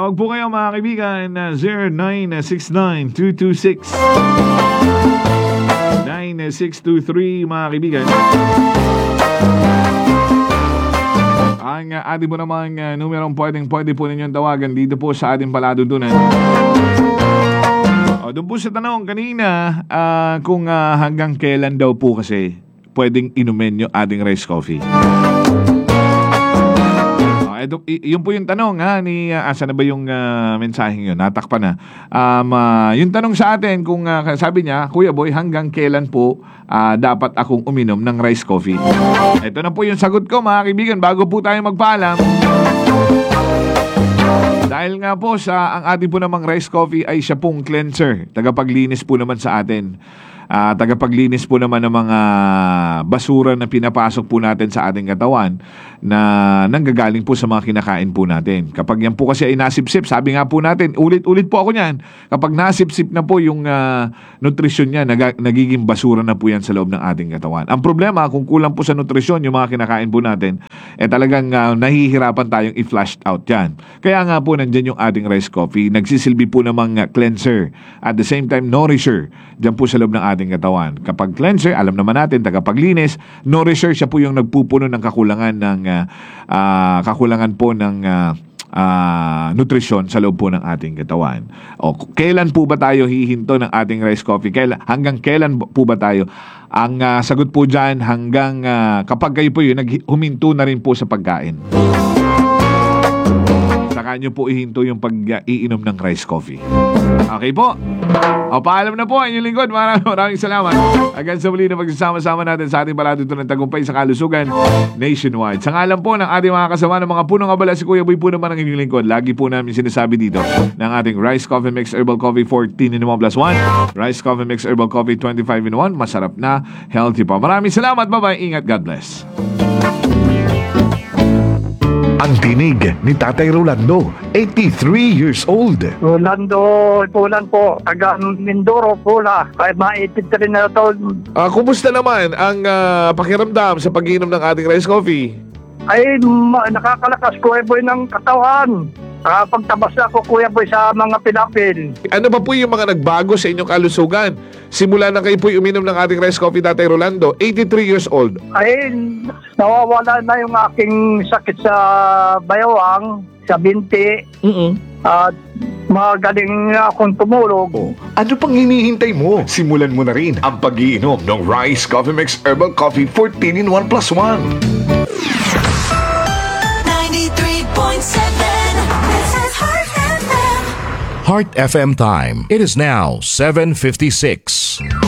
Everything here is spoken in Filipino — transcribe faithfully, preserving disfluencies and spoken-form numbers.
Tawag po kayo mga kaibigan na zero nine six nine two two six nine six two three mga kaibigan. Ang uh, ating po namang uh, numerong pwedeng pwede po ninyong tawagan dito po sa ating paladutunan. O, doon po sa tanong kanina uh, kung uh, hanggang kailan daw po kasi pwedeng inumin yung ating rice coffee. Ito, y- yun po yung tanong ha ni uh, asa na ba yung uh, mensaheng yun, natakpan na. Um, uh, yung tanong sa atin kung uh, sabi niya, Kuya Boy, hanggang kailan po uh, dapat akong uminom ng rice coffee? Ito na po yung sagot ko mga kaibigan bago po tayo magpaalam. Dahil nga po sa ang ating po namang rice coffee ay siya pong cleanser, tagapaglinis po naman sa atin. Uh, tagapaglinis po naman ng mga basura na pinapasok po natin sa ating katawan na nanggagaling po sa mga kinakain po natin. Kapag yan po kasi ay nasipsip, sabi nga po natin, ulit-ulit po ako niyan, kapag nasipsip na po yung uh, nutrisyon niya, nag- nagiging basura na po yan sa loob ng ating katawan. Ang problema, kung kulang po sa nutrisyon yung mga kinakain po natin, eh talagang uh, nahihirapan tayong i-flush out yan. Kaya nga po nandyan yung ating rice coffee, nagsisilbi po namang uh, cleanser, at the same time nourisher, dyan po sa loob ng ating katawan. Kapag cleanser, alam naman natin, tagapaglinis, nourisher, siya po yung nagpupuno ng kakulangan ng uh, uh, kakulangan po ng uh, uh, nutrisyon sa loob po ng ating katawan. O, kailan po ba tayo hihinto ng ating rice coffee? Kailan, hanggang kailan po ba tayo? Ang uh, sagot po dyan, hanggang uh, kapag kayo po yun, naghuminto na rin po sa pagkain. Saka nyo po ihinto yung pag-iinom ng rice coffee. Okay po? O, paalam na po ang inyong lingkod. Maraming maraming salamat. Hanggang sa muli na magsasama-sama natin sa ating paladuto ng tagumpay sa kalusugan nationwide. Sa ngalan po ng ating mga kasama ng mga punong abala, si Kuya Boy po naman ang inyong lingkod. Lagi po namin sinasabi dito ng ating Rice Coffee Mix Herbal Coffee fourteen in one plus one. Rice Coffee Mix Herbal Coffee twenty-five in one. Masarap na, healthy pa. Maraming salamat. Bye-bye. Ingat. God bless. Ang tinig ni Tatay Rolando, eighty-three years old. Rolando Pulan po, taga Mindoro, Pula. Kahit mga eighty-three na taon. Uh, kumusta naman ang uh, pakiramdam sa pag-inom ng ating rice coffee? Ay, ma- nakakalakas Kuya Boy ng katawan. Nakapagtabas na ako Kuya Boy sa mga pinapil. Ano ba po yung mga nagbago sa inyong kalusugan? Simula na kayo po uminom ng ating rice coffee, Tatay Rolando, eighty-three years old. Ay, nawawala na yung aking sakit sa bayawang, sa binti. Mm-mm. At magaling akong tumulog. Oh, ano pang hinihintay mo? Simulan mo na rin ang pag-iinom ng Rice Coffee Mix Herbal Coffee fourteen in one plus one. ninety-three point seven, this is Heart F M. Heart F M time. It is now seven fifty-six.